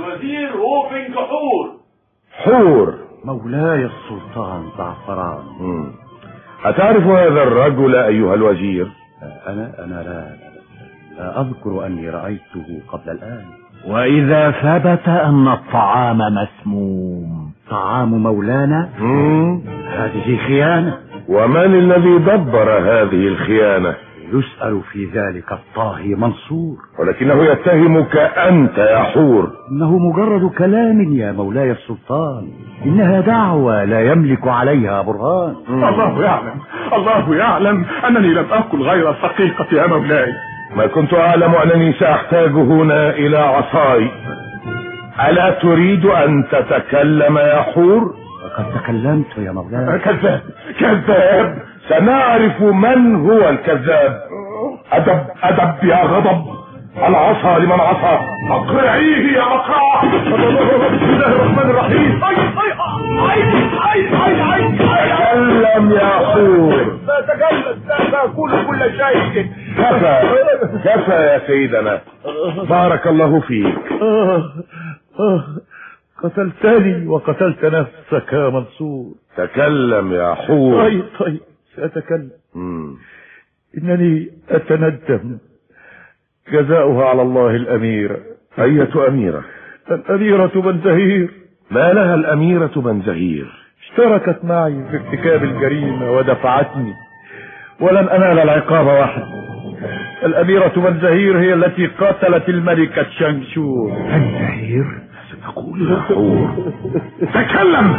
الوزير هوفنج حور. حور مولاي السلطان زعفران. أتعرف هذا الرجل أيها الوزير؟ أنا لا أذكر أني رأيته قبل الآن. وإذا ثبت أن الطعام مسموم. طعام مولانا؟ هذه خيانة. ومن الذي دبر هذه الخيانة؟ يسأل في ذلك الطاهي منصور، ولكنه يتهمك أنت يا حور. إنه مجرد كلام يا مولاي السلطان، إنها دعوة لا يملك عليها برهان. الله يعلم أنني لم أكل غير الحقيقة يا مولاي. ما كنت أعلم أنني سأحتاج هنا إلى عصاي. ألا تريد أن تتكلم يا حور؟ لقد تكلمت يا مولاي. كذاب. سنعرف من هو الكذاب. أدب يا غضب. العصا لمن عصى. اقرعيه يا مقرع. بسم الله الرحمن الرحيم. تكلم يا حور. سأقول كل شيء. كفى يا سيدنا. بارك الله فيك. قتلتني وقتلت نفسك يا منصور. تكلم يا حور. طيب سأتكلم. إنني أتندم. جزاؤها على الله الأميرة. أية أميرة؟ الأميرة بنزهير. ما لها الأميرة بنزهير؟ اشتركت معي في ارتكاب الجريمة ودفعتني، ولن أنال العقاب وحدي. الأميرة بنزهير هي التي قتلت الملكة شانشور. بنزهير؟ ستقول يا حور. تكلم.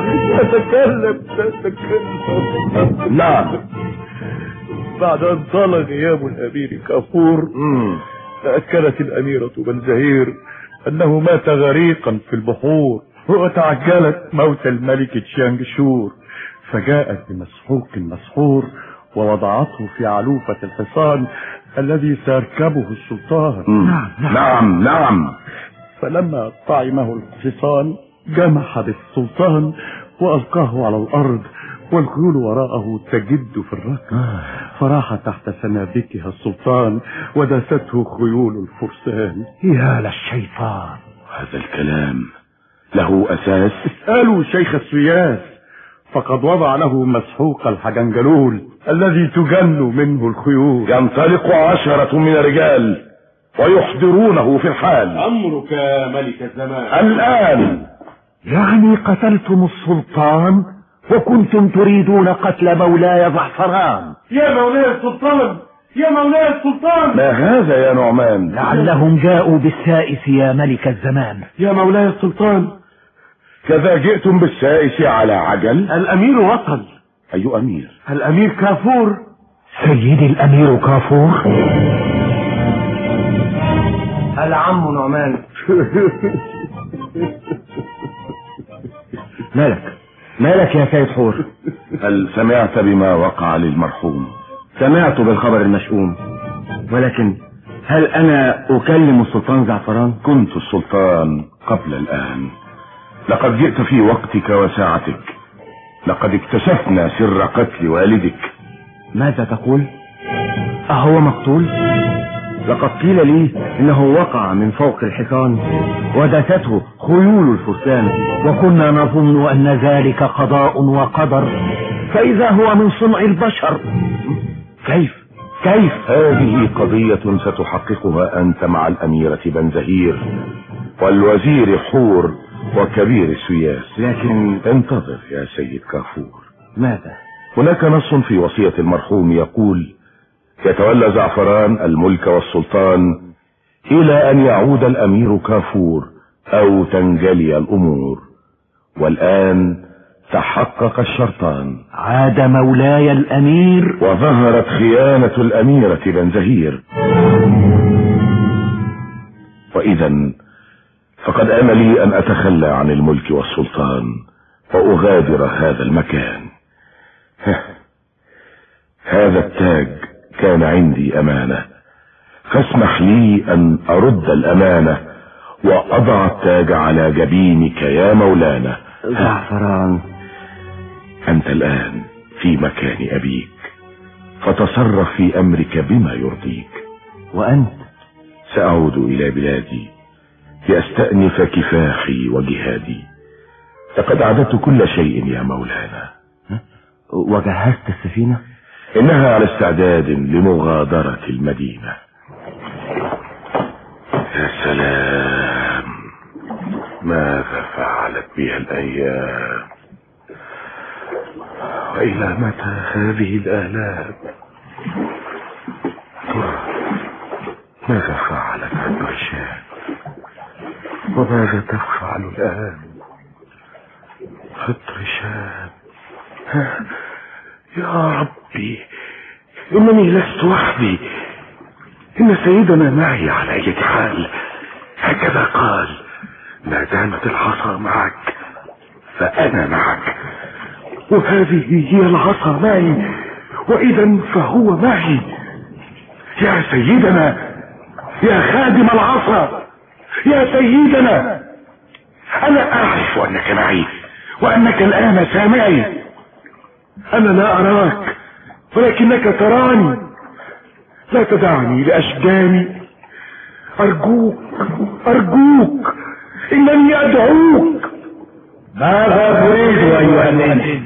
نعم. بعد أن طال غياب الأمير كافور، تأكدت الأميرة بنزهير أنه مات غريقا في البحور، وتعجلت موت الملك تشانغشور، فجاءت بمسحوق مسحور ووضعته في علوفة الحصان الذي سيركبه السلطان. نعم. فلما طعمه الحصان جمح بالسلطان وألقاه على الأرض، والخيول وراءه تجد في الركب، فراح تحت سنابكها السلطان وداسته خيول الفرسان. يا للشيطان. هذا الكلام له أساس؟ اسألوا شيخ السياس، فقد وضع له مسحوق الحجنجلول الذي تجن منه الخيول. ينطلق 10 من الرجال ويحضرونه في الحال. أمرك ملك الزمان. الآن. يعني قتلتم السلطان وكنتم تريدون قتل مولاي زعفران. يا مولاي السلطان، يا مولاي السلطان. ما هذا يا نعمان؟ لعلهم جاءوا بالسائس يا ملك الزمان. يا مولاي السلطان. كذا جئتم بالسائس على عجل؟ الأمير وصل. أي أمير؟ الأمير كافور. سيدي الأمير كافور. العم نعمان. مالك يا سيد حور؟ هل سمعت بما وقع للمرحوم؟ سمعت بالخبر المشؤوم، ولكن هل أنا أكلم السلطان زعفران؟ كنت السلطان قبل الآن. لقد جئت في وقتك وساعتك. لقد اكتشفنا سر قتل والدك. ماذا تقول؟ أهو مقتول؟ لقد قيل لي إنه وقع من فوق الحصان وداسته خيول الفرسان، وكنا نظن أن ذلك قضاء وقدر، فإذا هو من صنع البشر. كيف؟ هذه قضية ستحققها أنت مع الأميرة بنزهير والوزير حور وكبير السياس. لكن انتظر يا سيد كافور. ماذا؟ هناك نص في وصية المرحوم يقول: يتولى زعفران الملك والسلطان إلى أن يعود الأمير كافور أو تنجلي الأمور. والآن تحقق الشرطان. عاد مولاي الأمير وظهرت خيانة الأميرة بنزهير. وإذا فقد آن لي أن أتخلى عن الملك والسلطان وأغادر هذا المكان. هذا التاج كان عندي أمانة، فاسمح لي أن أرد الأمانة وأضع التاج على جبينك يا مولانا. زعفران، أنت الآن في مكان أبيك، فتصرف في أمرك بما يرضيك. وأنت؟ سأعود إلى بلادي لأستأنف كفاحي وجهادي. لقد أعددت كل شيء يا مولانا. وجهزت السفينة؟ إنها على استعداد لمغادرة المدينة. يا سلام، ماذا فعلت بها الأيام، وإلى متى هذه الآلام؟ ماذا فعلت عطرشان، وماذا تفعل الآن عطرشان؟ يا ربي، إنني لست وحدي، إن سيدنا معي على أي حال. هكذا قال: ما دامت العصا معك فأنا معك، وهذه هي العصا معي، وإذا فهو معي. يا سيدنا، يا خادم العصا، يا سيدنا، أنا أعرف أنك معي وأنك الآن سامعي. أنا لا أراك ولكنك تراني. لا تدعني لأشجاني، أرجوك أرجوك، إنني أدعوك. ماذا تريد أيها الإنس؟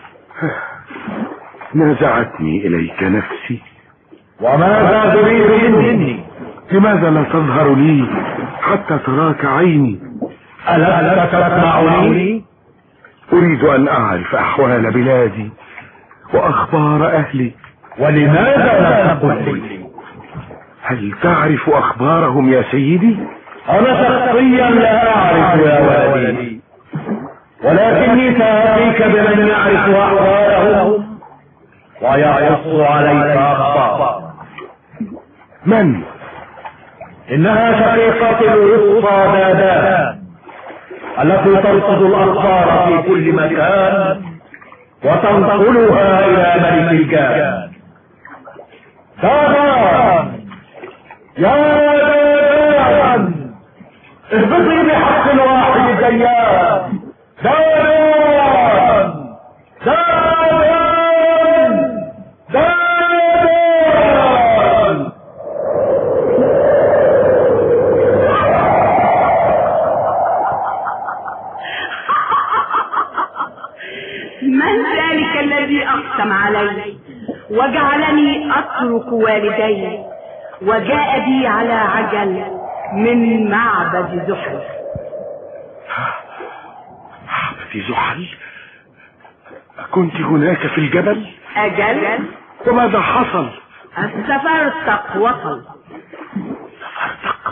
نازعتني إليك نفسي. وماذا تريد مني؟ لماذا لا تظهر لي حتى تراك عيني؟ ألست تسمعني؟ أريد أن أعرف أحوال بلادي وأخبار أهلي. ولماذا لا تقول لي؟ هل تعرف أخبارهم يا سيدي؟ أنا شخصيا لا أعرف يا ولدي، ولكني سأتيك بمن يعرف أحوالهم ويقص عليك أخبار. من؟ إنها شقيقة الوسطى دادا التي ترصد الأخبار في كل مكان وتنقلها إلى ملك الجان. دادان، يا دادان، اهبطي بحق واحد ديان. دادان، دادان، دادان. من ذلك الذي أقسم علي وجعلني أترك والدي وجاء بي على عجل من معبد زحل؟ معبد زحل؟ كنت هناك في الجبل؟ أجل. وماذا حصل؟ السفرتق وصل. سفرتق؟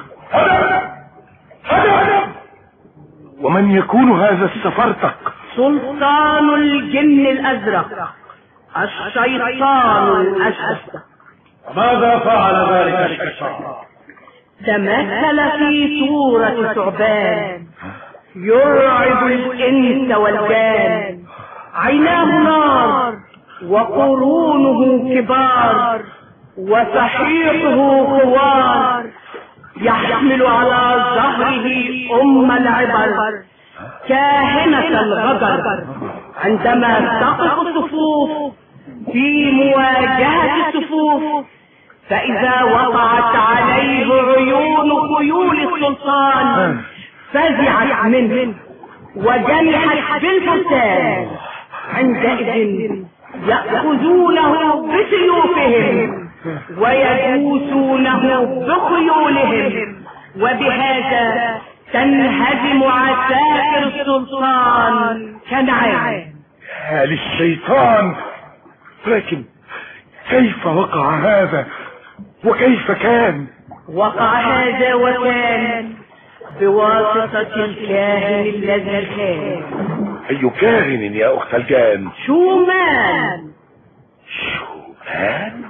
هذا ومن يكون هذا السفرتق؟ سلطان الجن الأزرق، الشيطان الأشقر. ماذا فعل ذلك الشيطان؟ تمثل في صورة ثعبان يرعب الإنس والجان، عيناه نار وقرونه كبار وسحيقه خوار، يحمل على ظهره العبر كاهنة الغدر عندما تقف الصفوف في مواجهة الصفوف، فإذا وقعت عليه عيون خيول السلطان فزعت منه وجنحت بالفرسان. عندئذ يأخذونه بسيوفهم ويدوسونه بخيولهم، وبهذا تنهزم عساكر السلطان كنعان. للشيطان، لكن كيف وقع هذا وكيف كان؟ وقع هذا وكان بواسطة الكاهن الذي كان. أي كاهن يا أخت الجان؟ شومان. شومان؟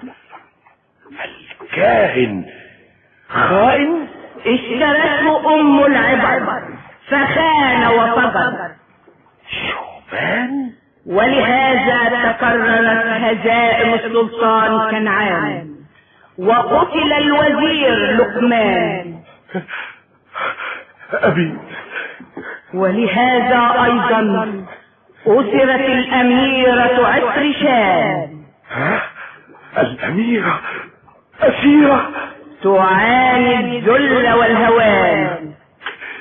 الكاهن خائن؟ اشترته أم العبر فخان وفجر. شومان؟ ولهذا تكررت هزائم السلطان كنعان وقتل الوزير لقمان. أبي. ولهذا أيضا أسرت الأميرة عطرشان. الأميرة أسيرة؟ تعاني الذل والهوان.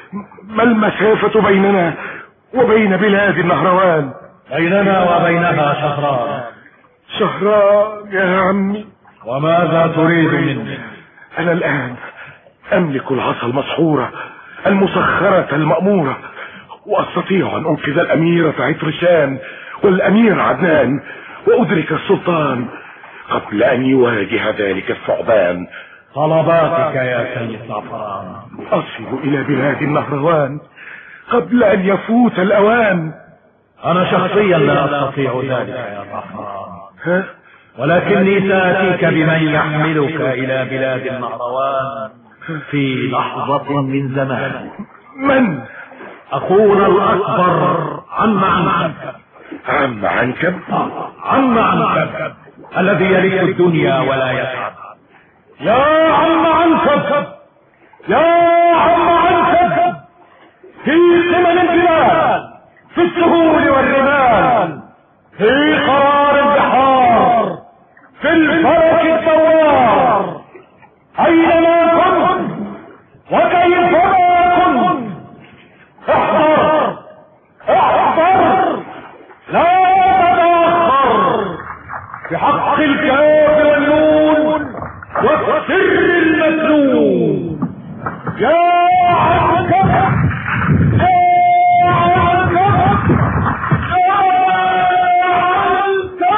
ما المسافة بيننا وبين بلاد النهروان؟ بيننا وبينها شهران. شهران يا عمي. وماذا تريد مني؟ أنا الآن أملك العصا المسحورة المسخرة المأمورة، وأستطيع أن أنقذ الأميرة عطرشان والأمير عدنان وأدرك السلطان قبل أن يواجه ذلك الثعبان. طلباتك يا سيد زعفران. أصل إلى بلاد النهروان قبل أن يفوت الأوان. أنا شخصيا لا أستطيع ذلك يا زعفران، ولكني سآتيك بمن يحملك إلى بلاد النهروان في لحظة من زمان. من؟ أخونا الأكبر عم عنكب. عم عنكب؟ عم عنكب الذي يلف الدنيا ولا يتعب. يا عم عنكب، يا عم عنكب، في ثمن الجبال، في السهول والرمال، في قرار البحار، في الفلك الدوار، أينما كنت وكيفما كنت احضر احضر، لا تتأخر، بحق الكاف والنون والسر المكنون. يا عنكب، يا عنكب، يا عنكب.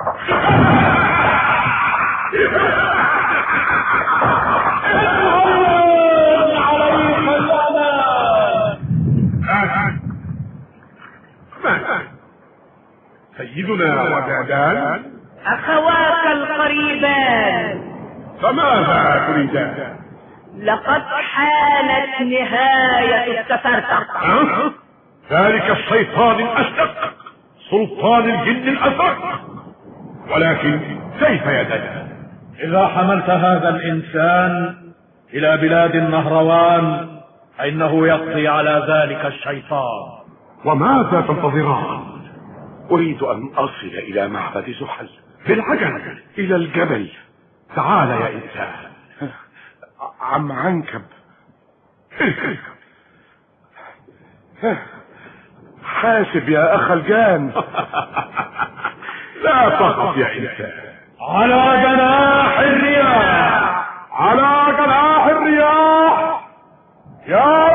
سيدنا ودادان، أخواك القريبان، فماذا تريدان؟ لقد حانت نهاية التفرقة. ذلك الشيطان الأشدق، سلطان الجن الأزرق. ولكن كيف يا دادان؟ إذا حملت هذا الإنسان إلى بلاد النهروان فإنه يقضي على ذلك الشيطان. وماذا تنتظران؟ أريد أن أصل إلى معبد زحل بالعجل إلى الجبل. تعال يا إنسان. عم عنكب، حاسب يا أخ الجان. لا تخف يا إنسان. على جناح الرياح، على جناح الرياح. يا